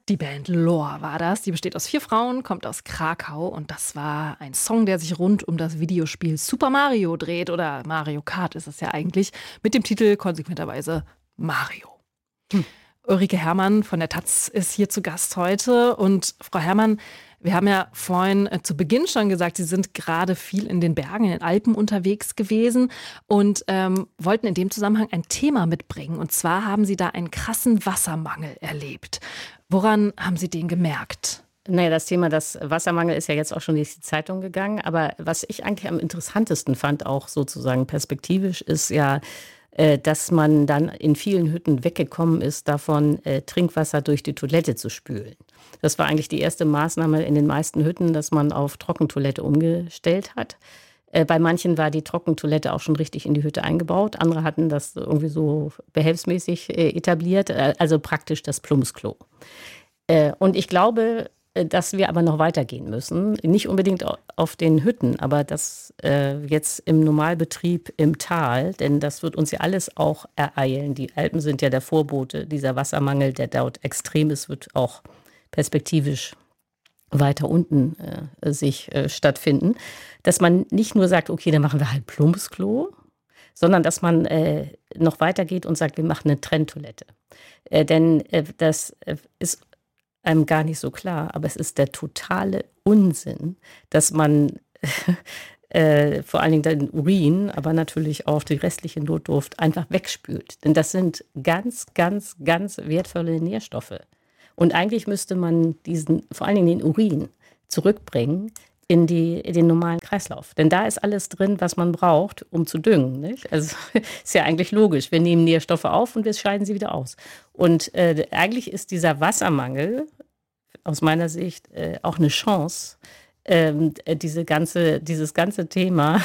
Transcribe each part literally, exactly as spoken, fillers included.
Die Band Lore war das. Die besteht aus vier Frauen, kommt aus Krakau und das war ein Song, der sich rund um das Videospiel Super Mario dreht oder Mario Kart ist es ja eigentlich, mit dem Titel konsequenterweise Mario. Hm. Ulrike Herrmann von der Taz ist hier zu Gast heute und Frau Herrmann, wir haben ja vorhin äh, zu Beginn schon gesagt, Sie sind gerade viel in den Bergen, in den Alpen unterwegs gewesen und ähm, wollten in dem Zusammenhang ein Thema mitbringen. Und zwar haben Sie da einen krassen Wassermangel erlebt. Woran haben Sie den gemerkt? Naja, das Thema das Wassermangel ist ja jetzt auch schon durch die Zeitung gegangen. Aber was ich eigentlich am interessantesten fand, auch sozusagen perspektivisch, ist ja, äh, dass man dann in vielen Hütten weggekommen ist, davon äh, Trinkwasser durch die Toilette zu spülen. Das war eigentlich die erste Maßnahme in den meisten Hütten, dass man auf Trockentoilette umgestellt hat. Äh, bei manchen war die Trockentoilette auch schon richtig in die Hütte eingebaut. Andere hatten das irgendwie so behelfsmäßig äh, etabliert, äh, also praktisch das Plumpsklo. Äh, und ich glaube, dass wir aber noch weitergehen müssen. Nicht unbedingt auf den Hütten, aber das äh, jetzt im Normalbetrieb im Tal, denn das wird uns ja alles auch ereilen. Die Alpen sind ja der Vorbote. Dieser Wassermangel, der dort extrem ist, wird auch perspektivisch weiter unten äh, sich äh, stattfinden. Dass man nicht nur sagt, okay, dann machen wir halt Plumpsklo, sondern dass man äh, noch weitergeht und sagt, wir machen eine Trenntoilette. Äh, denn äh, das äh, ist einem gar nicht so klar, aber es ist der totale Unsinn, dass man äh, vor allen Dingen den Urin, aber natürlich auch die restliche Notdurft einfach wegspült. Denn das sind ganz, ganz, ganz wertvolle Nährstoffe. Und eigentlich müsste man diesen, vor allen Dingen den Urin, zurückbringen in, die, in den normalen Kreislauf. Denn da ist alles drin, was man braucht, um zu düngen. Nicht? Also ist ja eigentlich logisch. Wir nehmen Nährstoffe auf und wir scheiden sie wieder aus. Und äh, eigentlich ist dieser Wassermangel aus meiner Sicht äh, auch eine Chance, äh, diese ganze, dieses ganze Thema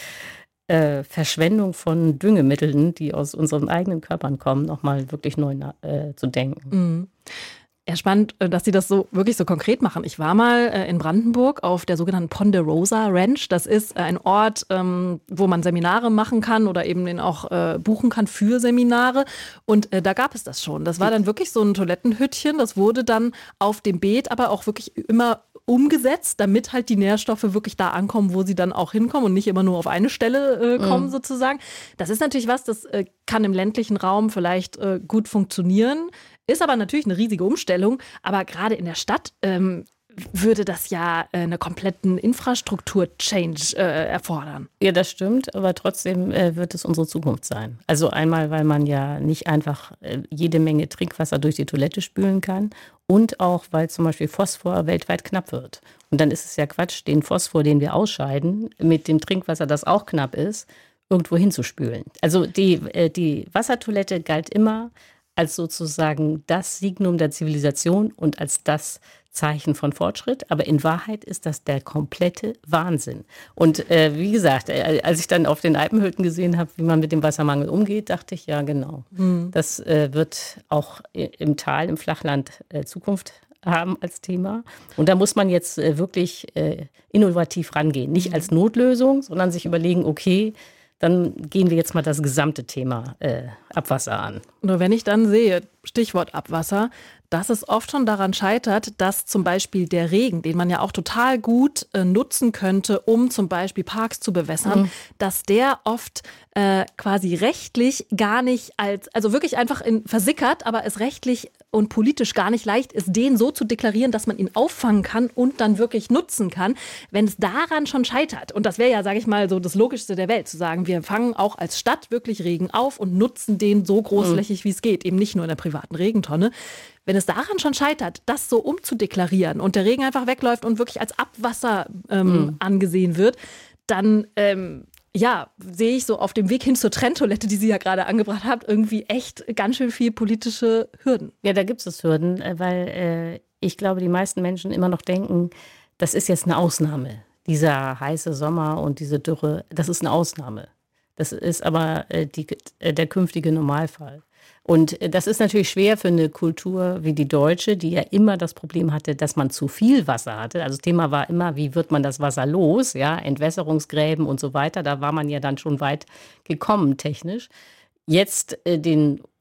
äh, Verschwendung von Düngemitteln, die aus unseren eigenen Körpern kommen, nochmal wirklich neu äh, zu denken. Mhm. Ja, spannend, dass Sie das so wirklich so konkret machen. Ich war mal äh, in Brandenburg auf der sogenannten Ponderosa Ranch. Das ist äh, ein Ort, ähm, wo man Seminare machen kann oder eben den auch äh, buchen kann für Seminare. Und äh, da gab es das schon. Das war dann wirklich so ein Toilettenhüttchen. Das wurde dann auf dem Beet aber auch wirklich immer umgesetzt, damit halt die Nährstoffe wirklich da ankommen, wo sie dann auch hinkommen und nicht immer nur auf eine Stelle äh, kommen, mhm. sozusagen. Das ist natürlich was, das äh, kann im ländlichen Raum vielleicht äh, gut funktionieren, ist aber natürlich eine riesige Umstellung. Aber gerade in der Stadt ähm, würde das ja äh, eine kompletten Infrastruktur-Change äh, erfordern. Ja, das stimmt, aber trotzdem äh, wird es unsere Zukunft sein. Also einmal, weil man ja nicht einfach äh, jede Menge Trinkwasser durch die Toilette spülen kann und auch, weil zum Beispiel Phosphor weltweit knapp wird. Und dann ist es ja Quatsch, den Phosphor, den wir ausscheiden, mit dem Trinkwasser, das auch knapp ist, irgendwo hinzuspülen. Also die, äh, die Wassertoilette galt immer als sozusagen das Signum der Zivilisation und als das Zeichen von Fortschritt. Aber in Wahrheit ist das der komplette Wahnsinn. Und äh, wie gesagt, äh, als ich dann auf den Alpenhütten gesehen habe, wie man mit dem Wassermangel umgeht, dachte ich, ja genau, mhm. das äh, wird auch im Tal, im Flachland äh, Zukunft haben als Thema. Und da muss man jetzt äh, wirklich äh, innovativ rangehen. Nicht als Notlösung, sondern sich überlegen, okay, dann gehen wir jetzt mal das gesamte Thema äh, Abwasser an. Nur wenn ich dann sehe, Stichwort Abwasser, dass es oft schon daran scheitert, dass zum Beispiel der Regen, den man ja auch total gut äh, nutzen könnte, um zum Beispiel Parks zu bewässern, mhm. dass der oft äh, quasi rechtlich gar nicht als, also wirklich einfach in, versickert, aber es rechtlich und politisch gar nicht leicht ist, den so zu deklarieren, dass man ihn auffangen kann und dann wirklich nutzen kann. Wenn es daran schon scheitert, und das wäre ja, sage ich mal, so das Logischste der Welt, zu sagen, wir fangen auch als Stadt wirklich Regen auf und nutzen den so großflächig, wie es geht, eben nicht nur in der privaten Regentonne. Wenn es daran schon scheitert, das so umzudeklarieren und der Regen einfach wegläuft und wirklich als Abwasser ähm, mhm. angesehen wird, dann ähm, ja, sehe ich so auf dem Weg hin zur Trenntoilette, die Sie ja gerade angebracht haben, irgendwie echt ganz schön viel politische Hürden. Ja, da gibt es Hürden, weil äh, ich glaube, die meisten Menschen immer noch denken, das ist jetzt eine Ausnahme. Dieser heiße Sommer und diese Dürre, das ist eine Ausnahme. Das ist aber äh, die, äh, der künftige Normalfall. Und das ist natürlich schwer für eine Kultur wie die deutsche, die ja immer das Problem hatte, dass man zu viel Wasser hatte. Also das Thema war immer, wie wird man das Wasser los? Ja, Entwässerungsgräben und so weiter. Da war man ja dann schon weit gekommen technisch. Jetzt äh, den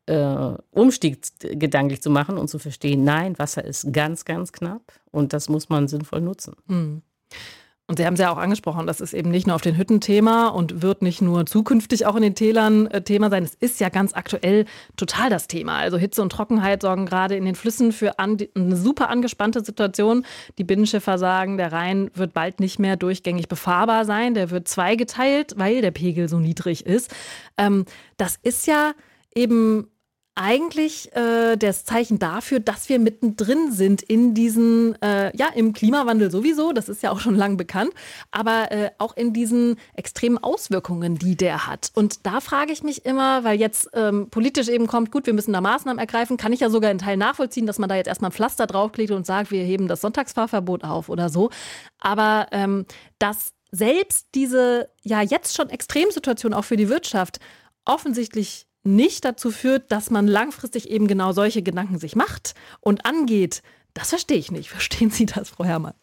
äh, Umstieg gedanklich zu machen und zu verstehen, nein, Wasser ist ganz, ganz knapp und das muss man sinnvoll nutzen. Mhm. Und Sie haben es ja auch angesprochen, das ist eben nicht nur auf den Hütten Thema und wird nicht nur zukünftig auch in den Tälern äh, Thema sein. Es ist ja ganz aktuell total das Thema. Also Hitze und Trockenheit sorgen gerade in den Flüssen für an, eine super angespannte Situation. Die Binnenschiffer sagen, der Rhein wird bald nicht mehr durchgängig befahrbar sein. Der wird zweigeteilt, weil der Pegel so niedrig ist. Ähm, das ist ja eben eigentlich äh, das Zeichen dafür, dass wir mittendrin sind in diesen, äh, ja, im Klimawandel sowieso, das ist ja auch schon lang bekannt, aber äh, auch in diesen extremen Auswirkungen, die der hat. Und da frage ich mich immer, weil jetzt ähm, politisch eben kommt, gut, wir müssen da Maßnahmen ergreifen, kann ich ja sogar in Teil nachvollziehen, dass man da jetzt erstmal ein Pflaster draufklebt und sagt, wir heben das Sonntagsfahrverbot auf oder so. Aber ähm, dass selbst diese, ja, jetzt schon Extremsituation auch für die Wirtschaft offensichtlich nicht dazu führt, dass man langfristig eben genau solche Gedanken sich macht und angeht. Das verstehe ich nicht. Verstehen Sie das, Frau Herrmann?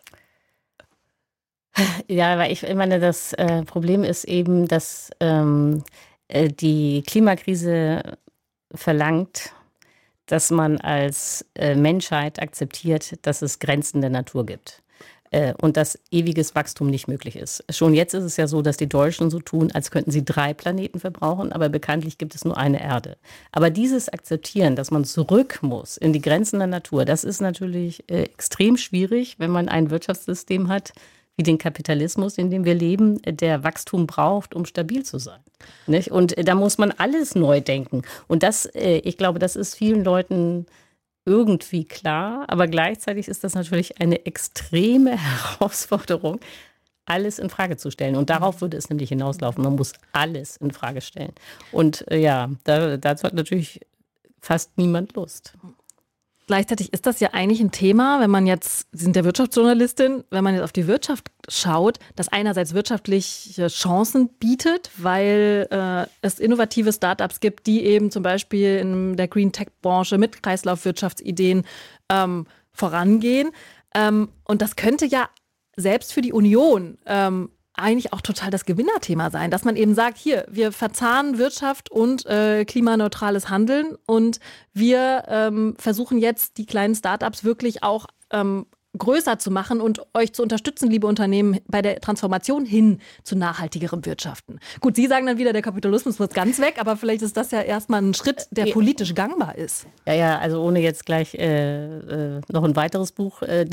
Ja, weil ich meine, das äh, Problem ist eben, dass ähm, äh, die Klimakrise verlangt, dass man als äh, Menschheit akzeptiert, dass es Grenzen der Natur gibt. Und dass ewiges Wachstum nicht möglich ist. Schon jetzt ist es ja so, dass die Deutschen so tun, als könnten sie drei Planeten verbrauchen, aber bekanntlich gibt es nur eine Erde. Aber dieses Akzeptieren, dass man zurück muss in die Grenzen der Natur, das ist natürlich äh, extrem schwierig, wenn man ein Wirtschaftssystem hat, wie den Kapitalismus, in dem wir leben, der Wachstum braucht, um stabil zu sein. Nicht? Und äh, da muss man alles neu denken. Und das, äh, ich glaube, das ist vielen Leuten irgendwie klar, aber gleichzeitig ist das natürlich eine extreme Herausforderung, alles in Frage zu stellen. Und darauf würde es nämlich hinauslaufen. Man muss alles in Frage stellen. Und äh, ja, da, dazu hat natürlich fast niemand Lust. Gleichzeitig ist das ja eigentlich ein Thema, wenn man jetzt, Sie sind ja Wirtschaftsjournalistin, wenn man jetzt auf die Wirtschaft schaut, das einerseits wirtschaftliche Chancen bietet, weil äh, es innovative Startups gibt, die eben zum Beispiel in der Green Tech-Branche mit Kreislaufwirtschaftsideen ähm, vorangehen. Ähm, und das könnte ja selbst für die Union ähm, eigentlich auch total das Gewinnerthema sein, dass man eben sagt, hier, wir verzahnen Wirtschaft und äh, klimaneutrales Handeln und wir ähm, versuchen jetzt, die kleinen Startups wirklich auch ähm, größer zu machen und euch zu unterstützen, liebe Unternehmen, bei der Transformation hin zu nachhaltigerem Wirtschaften. Gut, Sie sagen dann wieder, der Kapitalismus muss ganz weg, aber vielleicht ist das ja erstmal ein Schritt, der politisch gangbar ist. Ja, ja, also ohne jetzt gleich äh, äh, noch ein weiteres Buch äh,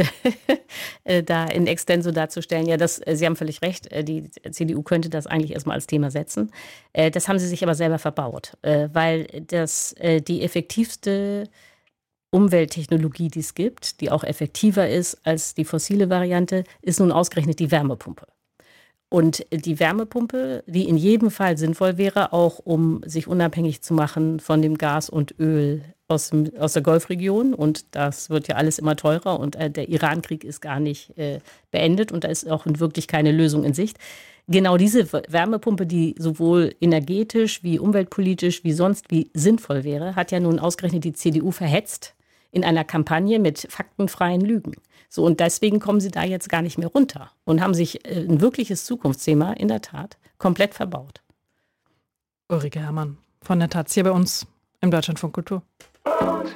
da in extenso darzustellen. Ja, das, Sie haben völlig recht, die C D U könnte das eigentlich erstmal als Thema setzen. Äh, das haben sie sich aber selber verbaut, äh, weil das äh, die effektivste Umwelttechnologie, die es gibt, die auch effektiver ist als die fossile Variante, ist nun ausgerechnet die Wärmepumpe. Und die Wärmepumpe, die in jedem Fall sinnvoll wäre, auch um sich unabhängig zu machen von dem Gas und Öl aus, dem, aus der Golfregion. Und das wird ja alles immer teurer und äh, der Iran-Krieg ist gar nicht äh, beendet und da ist auch wirklich keine Lösung in Sicht. Genau diese Wärmepumpe, die sowohl energetisch wie umweltpolitisch wie sonst wie sinnvoll wäre, hat ja nun ausgerechnet die C D U verhetzt in einer Kampagne mit faktenfreien Lügen. So, und deswegen kommen sie da jetzt gar nicht mehr runter und haben sich ein wirkliches Zukunftsthema in der Tat komplett verbaut. Ulrike Herrmann von der Taz hier bei uns im Deutschlandfunk Kultur.